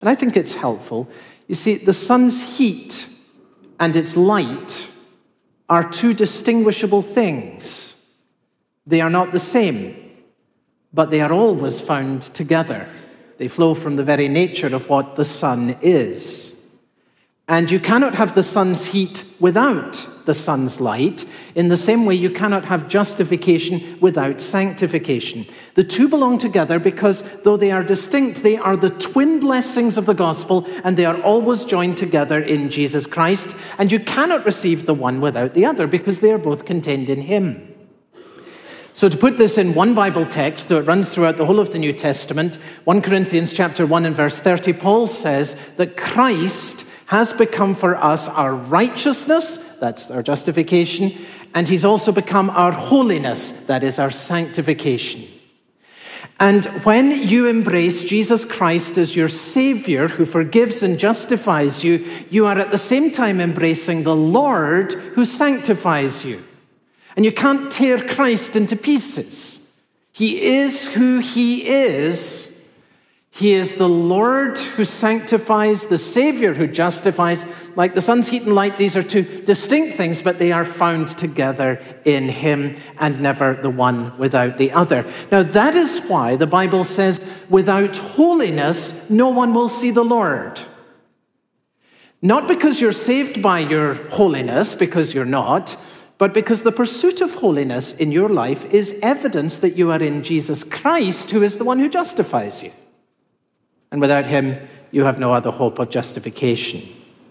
And I think it's helpful. You see, the sun's heat and its light are two distinguishable things. They are not the same, but they are always found together. They flow from the very nature of what the sun is. And you cannot have the sun's heat without the sun's light. In the same way, you cannot have justification without sanctification. The two belong together because, though they are distinct, they are the twin blessings of the gospel, and they are always joined together in Jesus Christ. And you cannot receive the one without the other because they are both contained in him. So to put this in one Bible text, though it runs throughout the whole of the New Testament, 1 Corinthians chapter 1 and verse 30, Paul says that Christ has become for us our righteousness, that's our justification, and he's also become our holiness, that is our sanctification. And when you embrace Jesus Christ as your Savior who forgives and justifies you, you are at the same time embracing the Lord who sanctifies you. And you can't tear Christ into pieces. He is who he is. He is the Lord who sanctifies, the Savior who justifies. Like the sun's heat and light, these are two distinct things, but they are found together in him and never the one without the other. Now, that is why the Bible says, without holiness, no one will see the Lord. Not because you're saved by your holiness, because you're not, but because the pursuit of holiness in your life is evidence that you are in Jesus Christ, who is the one who justifies you. And without him, you have no other hope of justification.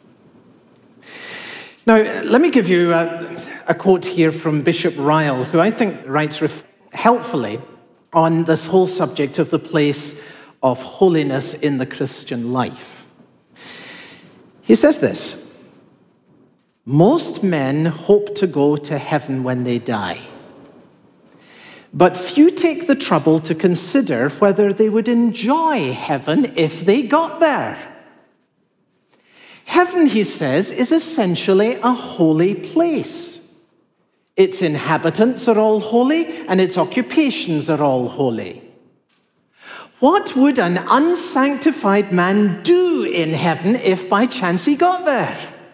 Now, let me give you a quote here from Bishop Ryle, who I think writes helpfully on this whole subject of the place of holiness in the Christian life. He says this: most men hope to go to heaven when they die, but few take the trouble to consider whether they would enjoy heaven if they got there. Heaven, he says, is essentially a holy place. Its inhabitants are all holy, and its occupations are all holy. What would an unsanctified man do in heaven if by chance he got there?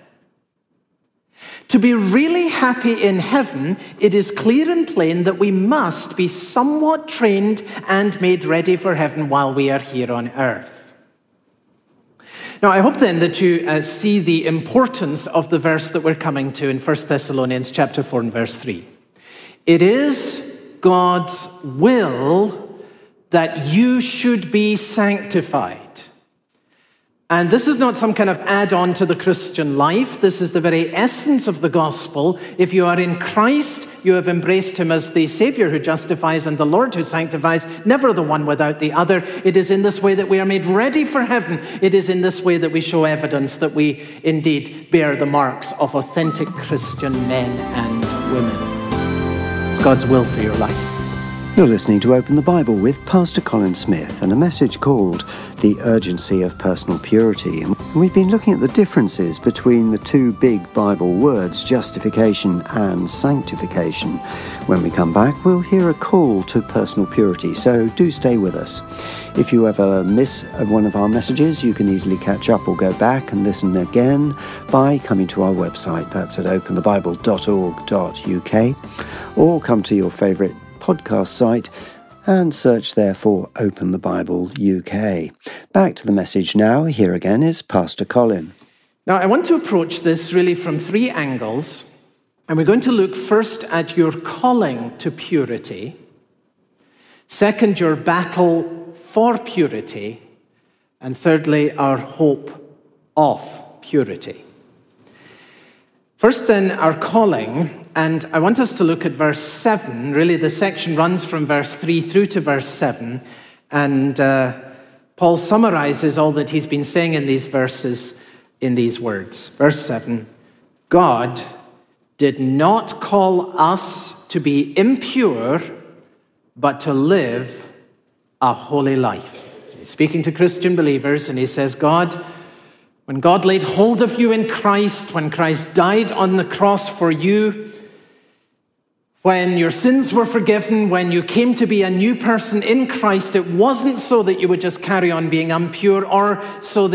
To be really happy in heaven, it is clear and plain that we must be somewhat trained and made ready for heaven while we are here on earth. Now, I hope then that you see the importance of the verse that we're coming to in 1 Thessalonians chapter 4 and verse 3. It is God's will that you should be sanctified. And this is not some kind of add-on to the Christian life. This is the very essence of the gospel. If you are in Christ, you have embraced him as the Savior who justifies and the Lord who sanctifies, never the one without the other. It is in this way that we are made ready for heaven. It is in this way that we show evidence that we indeed bear the marks of authentic Christian men and women. It's God's will for your life. You're listening to Open the Bible with Pastor Colin Smith and a message called The Urgency of Personal Purity. And we've been looking at the differences between the two big Bible words, justification and sanctification. When we come back, we'll hear a call to personal purity, so do stay with us. If you ever miss one of our messages, you can easily catch up or go back and listen again by coming to our website. That's at openthebible.org.uk, or come to your favourite podcast site and search there for Open the Bible UK. Back to the message now. Here again is Pastor Colin. Now, I want to approach this really from three angles, and we're going to look first at your calling to purity, second, your battle for purity, and thirdly, our hope of purity. First then, our calling, and I want us to look at verse 7. Really, the section runs from verse 3 through to verse 7, and Paul summarizes all that he's been saying in these verses in these words. Verse 7, God did not call us to be impure, but to live a holy life. He's speaking to Christian believers, and he says, when God laid hold of you in Christ, when Christ died on the cross for you, When your sins were forgiven, when you came to be a new person in Christ, it wasn't so that you would just carry on being impure or so that